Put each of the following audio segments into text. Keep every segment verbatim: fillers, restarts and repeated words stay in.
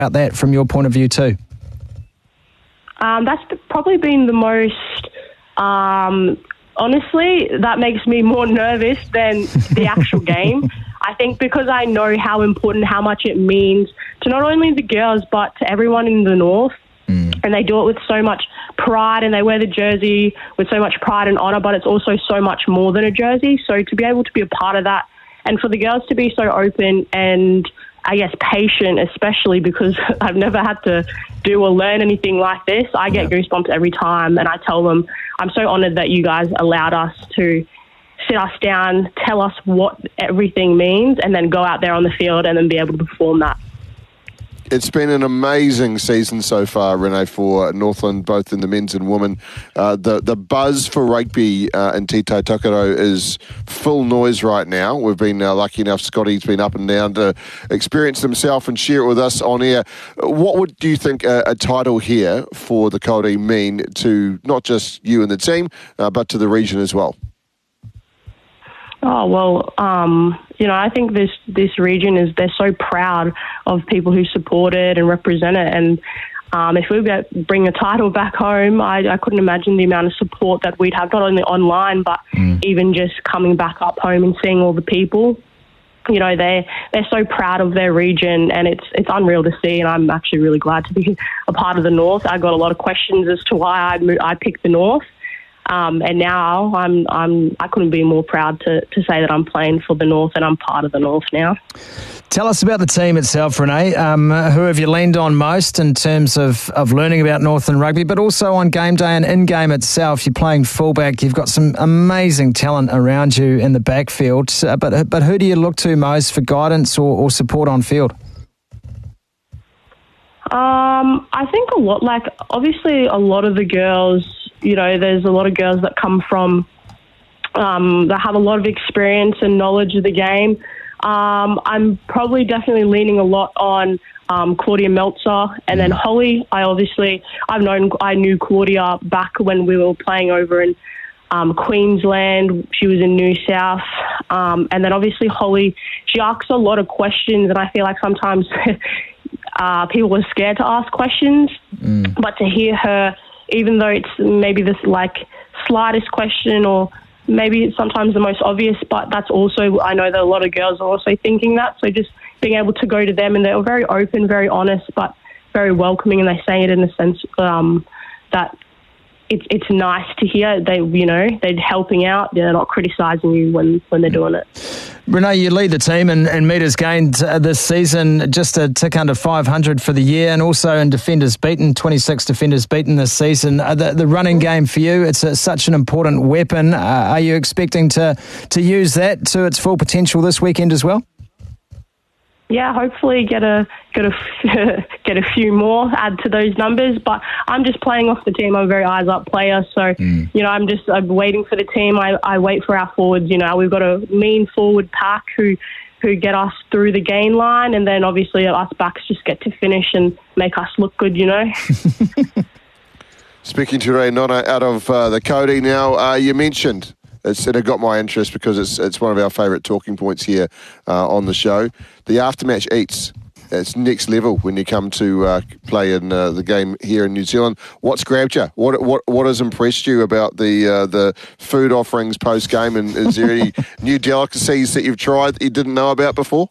about that from your point of view too? Um, that's probably been the most, um, honestly, that makes me more nervous than the actual game. I think because I know how important, how much it means to not only the girls, but to everyone in the North. Mm. And they do it with so much pride, and they wear the jersey with so much pride and honour, but it's also so much more than a jersey. So to be able to be a part of that, and for the girls to be so open and, I guess, patient, especially because I've never had to do or learn anything like this. I get yeah. goosebumps every time, and I tell them, I'm so honoured that you guys allowed us to sit us down, tell us what everything means, and then go out there on the field and then be able to perform that. It's been an amazing season so far, Renee, for Northland, both in the men's and women. Uh, the, the buzz for rugby uh, in Tito Tokoro is full noise right now. We've been uh, lucky enough, Scotty's been up and down to experience himself and share it with us on air. What would do you think a, a title here for the Kāori mean to not just you and the team, uh, but to the region as well? Oh, well, um, you know, I think this, this region is, they're so proud of people who support it and represent it. And um, if we bring a title back home, I, I couldn't imagine the amount of support that we'd have, not only online, but mm. even just coming back up home and seeing all the people. You know, they're, they're so proud of their region, and it's it's unreal to see, and I'm actually really glad to be a part of the North. I got a lot of questions as to why I, moved, I picked the North. Um, and now I'm, I'm, I couldn't be more proud to, to say that I'm playing for the North and I'm part of the North now. Tell us about the team itself, Renee. Um, who have you leaned on most in terms of, of learning about Northland rugby, but also on game day and in-game itself? You're playing fullback. You've got some amazing talent around you in the backfield. Uh, but but who do you look to most for guidance or, or support on field? Um, I think a lot, like obviously a lot of the girls, you know, there's a lot of girls that come from, um, that have a lot of experience and knowledge of the game. Um, I'm probably definitely leaning a lot on um, Claudia Meltzer, and then Holly. I obviously, I've known, I knew Claudia back when we were playing over in um, Queensland. She was in New South. Um, and then obviously Holly, she asks a lot of questions, and I feel like sometimes uh, people are scared to ask questions, mm. but to hear her, even though it's maybe this like slightest question or maybe it's sometimes the most obvious, but that's also, I know that a lot of girls are also thinking that. So just being able to go to them, and they're very open, very honest, but very welcoming, and they say it in a sense um, that it's it's nice to hear. They, you know, they're helping out. They're not criticising you when, when they're doing it. Renee, you lead the team in, in metres gained uh, this season, just a tick under five hundred for the year, and also in defenders beaten, twenty-six defenders beaten this season. Uh, the, the running game for you, it's a, such an important weapon. Uh, are you expecting to, to use that to its full potential this weekend as well? Yeah, hopefully get a get a get a few more, add to those numbers. But I'm just playing off the team. I'm a very eyes up player, so mm. you know I'm just I'm waiting for the team. I, I wait for our forwards. You know, we've got a mean forward pack who who get us through the gain line, and then obviously us backs just get to finish and make us look good. You know. Speaking to Ray Nona out of uh, the Kāori now, uh, you mentioned. It's, it got my interest because it's it's one of our favourite talking points here uh, on the show. The aftermatch eats. It's next level when you come to uh, play in uh, the game here in New Zealand. What's grabbed you? What what what has impressed you about the uh, the food offerings post game? And is there any new delicacies that you've tried that you didn't know about before?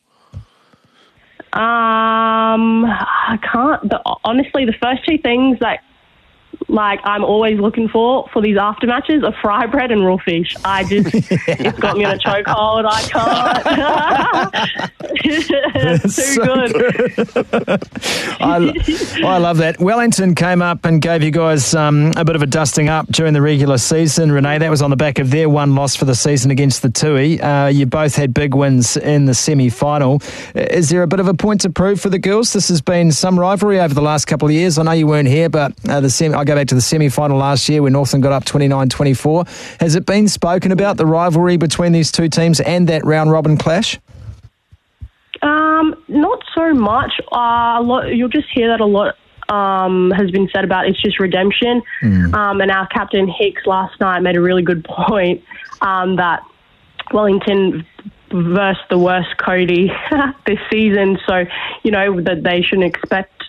Um, I can't. The, honestly, the first two things that. Like I'm always looking for for these after matches are fry bread and raw fish. I just it's got me on a chokehold. I can't. It's too so good. good. I, I love that. Wellington came up and gave you guys um, a bit of a dusting up during the regular season. Renee, that was on the back of their one loss for the season against the Tui. Uh, you both had big wins in the semi-final. Is there a bit of a point to prove for the girls? This has been some rivalry over the last couple of years. I know you weren't here, but uh, the semi. I go back to the semi-final last year when Northland got up twenty-nine twenty-four. Has it been spoken about, the rivalry between these two teams and that round-robin clash? Um, not so much. Uh, a lot, you'll just hear that a lot um, has been said about it's just redemption. Mm. Um, and our captain Hicks last night made a really good point um, that Wellington versus the worst Cody this season. So, you know, that they shouldn't expect